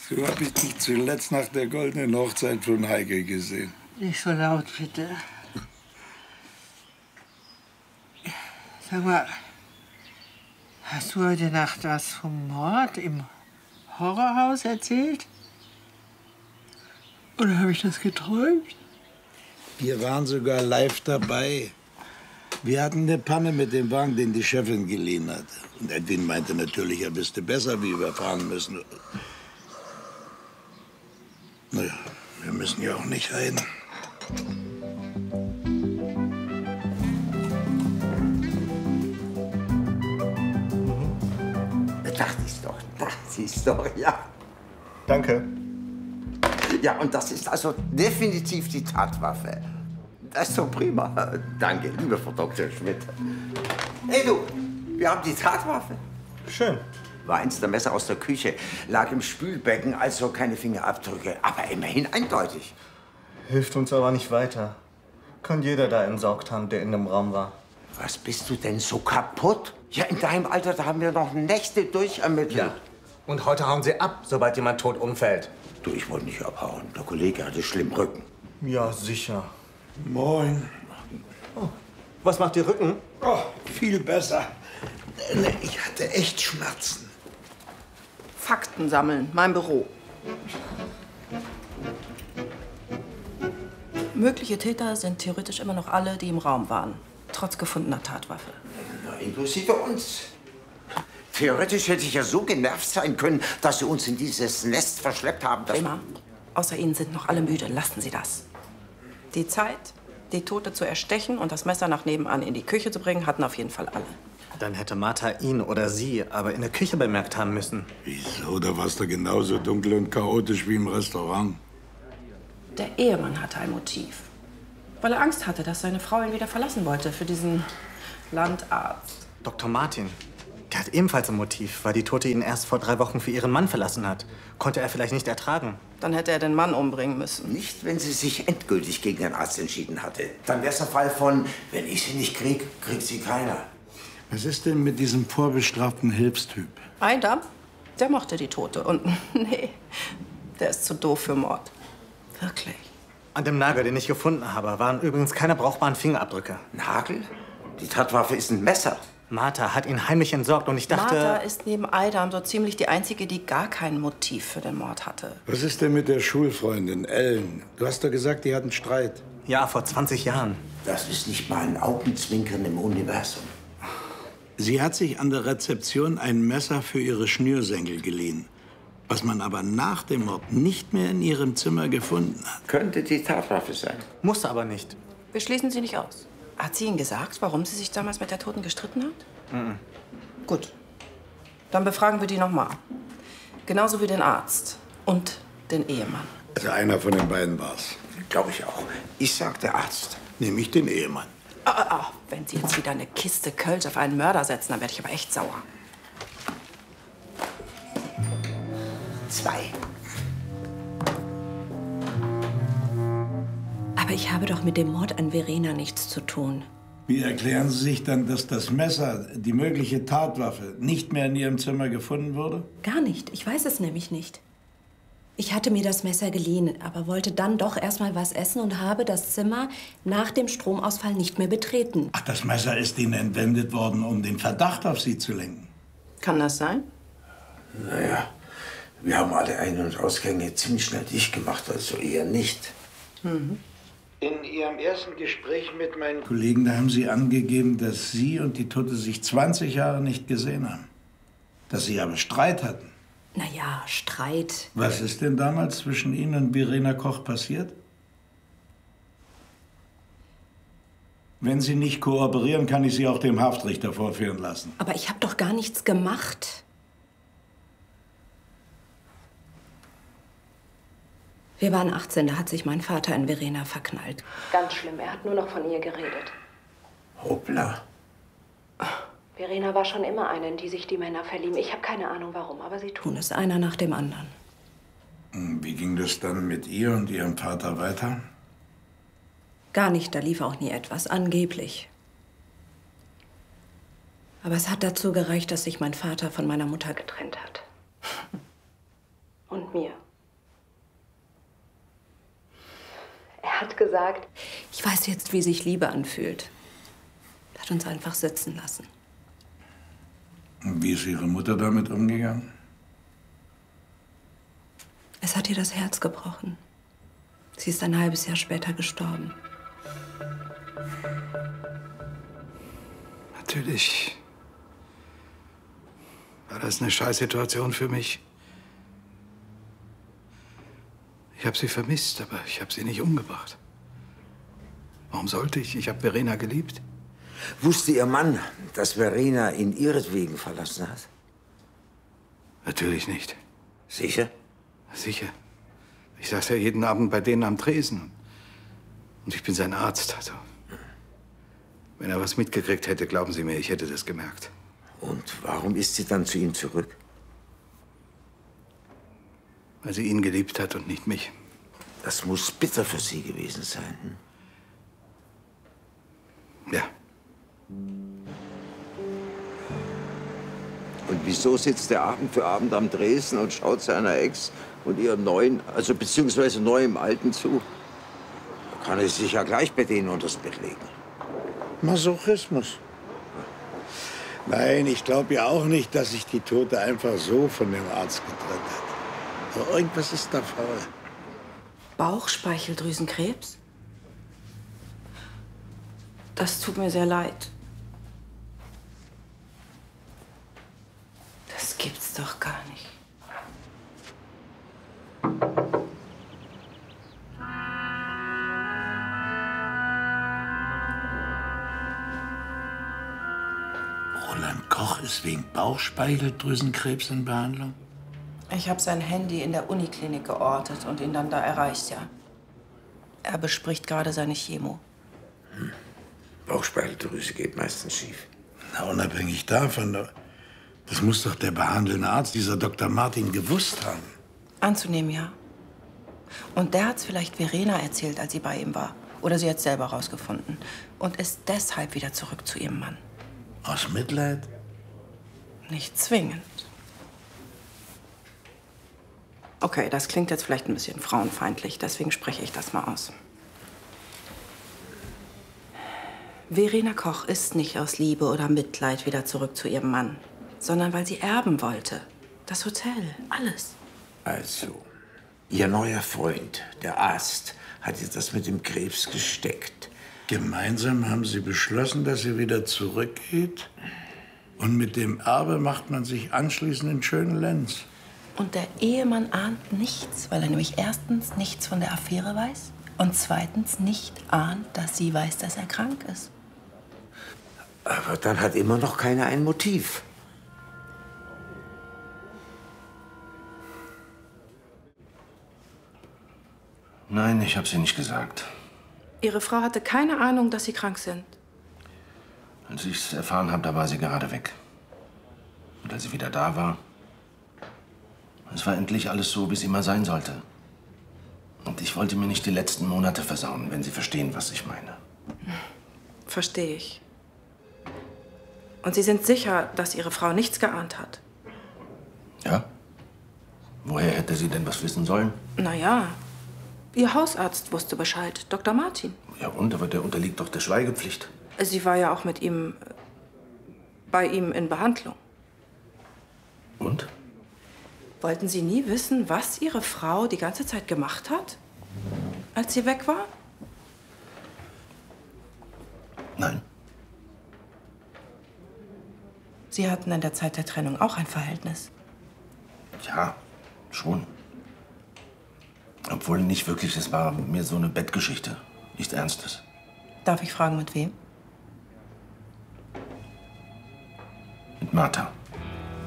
So habe ich dich zuletzt nach der goldenen Hochzeit von Heike gesehen. Nicht so laut, bitte. Sag mal, hast du heute Nacht was vom Mord im Horrorhaus erzählt? Oder habe ich das geträumt? Wir waren sogar live dabei. Wir hatten eine Panne mit dem Wagen, den die Chefin geliehen hat. Und Edwin meinte natürlich, er wüsste besser, wie wir fahren müssen. Naja, wir müssen ja auch nicht reden. Dachte ich's doch, ja. Danke. Ja, und das ist also definitiv die Tatwaffe. Das ist so prima. Danke, liebe Frau Dr. Schmidt. Hey du, wir haben die Tatwaffe. Schön. War eins der Messer aus der Küche, lag im Spülbecken, also keine Fingerabdrücke, aber immerhin eindeutig. Hilft uns aber nicht weiter. Kann jeder da entsorgt haben, der in dem Raum war. Was bist du denn so kaputt? Ja, in deinem Alter, da haben wir noch Nächte durchermittelt. Ja. Und heute hauen Sie ab, sobald jemand tot umfällt. Du, ich wollte nicht abhauen. Der Kollege hatte schlimm Rücken. Ja, sicher. Moin. Oh. Was macht Ihr Rücken? Oh, viel besser. Ich hatte echt Schmerzen. Fakten sammeln, mein Büro. Mögliche Täter sind theoretisch immer noch alle, die im Raum waren, trotz gefundener Tatwaffe. Na, inklusive uns. Theoretisch hätte ich ja so genervt sein können, dass Sie uns in dieses Nest verschleppt haben. Bremer, außer Ihnen sind noch alle müde. Lassen Sie das. Die Zeit, die Tote zu erstechen und das Messer nach nebenan in die Küche zu bringen, hatten auf jeden Fall alle. Dann hätte Martha ihn oder sie aber in der Küche bemerkt haben müssen. Wieso? Da war es doch genauso dunkel und chaotisch wie im Restaurant. Der Ehemann hatte ein Motiv. Weil er Angst hatte, dass seine Frau ihn wieder verlassen wollte für diesen Landarzt. Dr. Martin, der hat ebenfalls ein Motiv, weil die Tote ihn erst vor 3 Wochen für ihren Mann verlassen hat. Konnte er vielleicht nicht ertragen. Dann hätte er den Mann umbringen müssen. Nicht, wenn sie sich endgültig gegen den Arzt entschieden hatte. Dann wäre es der Fall von, wenn ich sie nicht krieg, kriegt sie keiner. Was ist denn mit diesem vorbestraften Hilfstyp? Einer, der mochte die Tote. Und nee, der ist zu doof für Mord. Wirklich. An dem Nagel, den ich gefunden habe, waren übrigens keine brauchbaren Fingerabdrücke. Nagel? Die Tatwaffe ist ein Messer. Martha hat ihn heimlich entsorgt und ich dachte... Martha ist neben Aydam so ziemlich die Einzige, die gar kein Motiv für den Mord hatte. Was ist denn mit der Schulfreundin, Ellen? Du hast doch gesagt, die hatten Streit. Ja, vor 20 Jahren. Das ist nicht mal ein Augenzwinkern im Universum. Sie hat sich an der Rezeption ein Messer für ihre Schnürsenkel geliehen, was man aber nach dem Mord nicht mehr in ihrem Zimmer gefunden hat. Könnte die Tatwaffe sein. Musste aber nicht. Wir schließen sie nicht aus. Hat sie Ihnen gesagt, warum sie sich damals mit der Toten gestritten hat? Mhm. Gut. Dann befragen wir die noch mal. Genauso wie den Arzt und den Ehemann. Also einer von den beiden war's. Glaube ich auch. Ich sag der Arzt. Nämlich den Ehemann. Wenn Sie jetzt wieder eine Kiste Kölsch auf einen Mörder setzen, dann werde ich aber echt sauer. 2. Aber ich habe doch mit dem Mord an Verena nichts zu tun. Wie erklären Sie sich dann, dass das Messer, die mögliche Tatwaffe, nicht mehr in Ihrem Zimmer gefunden wurde? Gar nicht. Ich weiß es nämlich nicht. Ich hatte mir das Messer geliehen, aber wollte dann doch erst mal was essen und habe das Zimmer nach dem Stromausfall nicht mehr betreten. Ach, das Messer ist Ihnen entwendet worden, um den Verdacht auf Sie zu lenken. Kann das sein? Naja, wir haben alle Ein- und Ausgänge ziemlich schnell dicht gemacht, also eher nicht. Mhm. In Ihrem ersten Gespräch mit meinen Kollegen, da haben Sie angegeben, dass Sie und die Tote sich 20 Jahre nicht gesehen haben. Dass Sie aber Streit hatten. Naja, Streit. Was ist denn damals zwischen Ihnen und Verena Koch passiert? Wenn Sie nicht kooperieren, kann ich Sie auch dem Haftrichter vorführen lassen. Aber ich habe doch gar nichts gemacht. Wir waren 18, da hat sich mein Vater in Verena verknallt. Ganz schlimm, er hat nur noch von ihr geredet. Hoppla. Verena war schon immer eine, in die sich die Männer verlieben. Ich habe keine Ahnung warum, aber sie tun es einer nach dem anderen. Wie ging das dann mit ihr und Ihrem Vater weiter? Gar nicht, da lief auch nie etwas, angeblich. Aber es hat dazu gereicht, dass sich mein Vater von meiner Mutter getrennt hat. Und und mir. Er hat gesagt, ich weiß jetzt, wie sich Liebe anfühlt. Er hat uns einfach sitzen lassen. Und wie ist Ihre Mutter damit umgegangen? Es hat ihr das Herz gebrochen. Sie ist ein halbes Jahr später gestorben. Natürlich war das eine Scheißsituation für mich. Ich habe sie vermisst, aber ich habe sie nicht umgebracht. Warum sollte ich? Ich habe Verena geliebt. Wusste Ihr Mann, dass Verena ihn ihretwegen verlassen hat? Natürlich nicht. Sicher? Sicher. Ich saß ja jeden Abend bei denen am Tresen. Und ich bin sein Arzt. Also, wenn er was mitgekriegt hätte, glauben Sie mir, ich hätte das gemerkt. Und warum ist sie dann zu ihm zurück? Weil sie ihn geliebt hat und nicht mich. Das muss bitter für Sie gewesen sein. Ja. Und wieso sitzt er Abend für Abend am Tresen und schaut seiner Ex und ihrem neuen, also beziehungsweise neuem Alten zu? Da kann er sich ja gleich bei denen unters Bett legen. Masochismus. Nein, ich glaube ja auch nicht, dass sich die Tote einfach so von dem Arzt getrennt hat. Aber irgendwas ist da faul. Bauchspeicheldrüsenkrebs? Das tut mir sehr leid. Das gibt's doch gar nicht. Roland Koch ist wegen Bauchspeicheldrüsenkrebs in Behandlung? Ich habe sein Handy in der Uniklinik geortet und ihn dann da erreicht, ja. Er bespricht gerade seine Chemo. Bauchspeicheldrüse geht meistens schief. Na, unabhängig davon, das muss doch der behandelnde Arzt, dieser Dr. Martin, gewusst haben. Anzunehmen, ja. Und der hat's vielleicht Verena erzählt, als sie bei ihm war. Oder sie hat's selber rausgefunden. Und ist deshalb wieder zurück zu ihrem Mann. Aus Mitleid? Nicht zwingend. Okay, das klingt jetzt vielleicht ein bisschen frauenfeindlich, deswegen spreche ich das mal aus. Verena Koch ist nicht aus Liebe oder Mitleid wieder zurück zu ihrem Mann, sondern weil sie erben wollte. Das Hotel, alles. Also, Ihr neuer Freund, der Arzt, hat jetzt das mit dem Krebs gesteckt. Gemeinsam haben sie beschlossen, dass sie wieder zurückgeht. Und mit dem Erbe macht man sich anschließend einen schönen Lenz. Und der Ehemann ahnt nichts, weil er nämlich erstens nichts von der Affäre weiß und zweitens nicht ahnt, dass sie weiß, dass er krank ist. Aber dann hat immer noch keiner ein Motiv. Nein, ich habe sie nicht gesagt. Ihre Frau hatte keine Ahnung, dass Sie krank sind. Als ich es erfahren habe, da war sie gerade weg. Und als sie wieder da war, es war endlich alles so, wie es immer sein sollte. Und ich wollte mir nicht die letzten Monate versauen, wenn Sie verstehen, was ich meine. Verstehe ich. Und Sie sind sicher, dass Ihre Frau nichts geahnt hat? Ja? Woher hätte sie denn was wissen sollen? Na ja, Ihr Hausarzt wusste Bescheid, Dr. Martin. Ja und, aber der unterliegt doch der Schweigepflicht. Sie war ja auch mit ihm, bei ihm in Behandlung. Und? Wollten Sie nie wissen, was Ihre Frau die ganze Zeit gemacht hat, als sie weg war? Nein. Sie hatten in der Zeit der Trennung auch ein Verhältnis. Ja, schon. Obwohl nicht wirklich, es war mir so eine Bettgeschichte. Nichts Ernstes. Darf ich fragen, mit wem? Mit Martha.